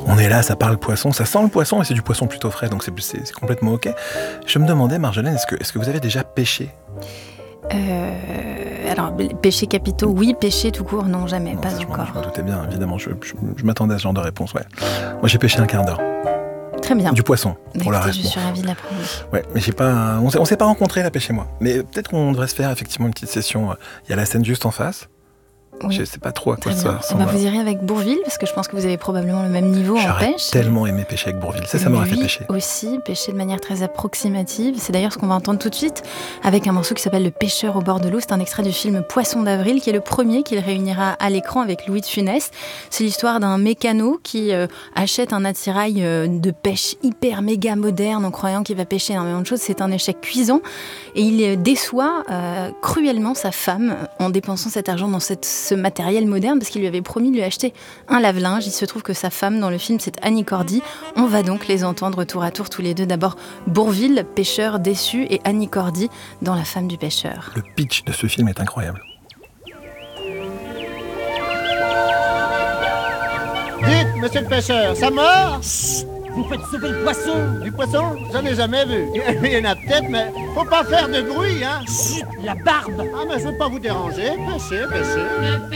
On est là, ça parle poisson, ça sent le poisson et c'est du poisson plutôt frais, donc c'est complètement ok. Je me demandais, Marjolaine, est-ce que vous avez déjà pêché? Alors, péchés capitaux, oui, péché tout court, non, jamais, Non, pas ça, encore. Je m'en doutais bien, évidemment, je m'attendais à ce genre de réponse, ouais. Moi j'ai pêché un quart d'heure. Très bien. Du poisson, pour la Écoutez, ref. je suis ravie de l'apprendre. Ouais, mais on s'est pas rencontrés là, pêché moi. Mais peut-être qu'on devrait se faire effectivement une petite session. Il y a la scène juste en face. Oui. Je sais pas trop à quoi Très ça bien. ressemble. Vous irez avec Bourvil, parce que je pense que vous avez probablement le même niveau en J'aurais pêche. tellement aimé pêcher avec Bourvil. Ça m'aurait fait Lui pêcher. aussi, pêcher de manière très approximative. C'est d'ailleurs ce qu'on va entendre tout de suite avec un morceau qui s'appelle Le pêcheur au bord de l'eau. C'est un extrait du film Poisson d'avril, qui est le premier qu'il réunira à l'écran avec Louis de Funès. C'est l'histoire d'un mécano qui achète un attirail de pêche hyper méga moderne en croyant qu'il va pêcher énormément de choses. C'est un échec cuisant et il déçoit cruellement sa femme en dépensant cet argent dans ce matériel moderne, parce qu'il lui avait promis de lui acheter un lave-linge. Il se trouve que sa femme dans le film, c'est Annie Cordy. On va donc les entendre tour à tour tous les deux. D'abord Bourvil, pêcheur déçu, et Annie Cordy dans La femme du pêcheur. Le pitch de ce film est incroyable. Dites, monsieur le pêcheur, ça mord? Vous faites sauver le poisson! Du poisson? J'en ai jamais vu. Il y en a peut-être, mais faut pas faire de bruit, hein? Chut, la barbe! Ah, mais je veux pas vous déranger. Pêchez, pêchez.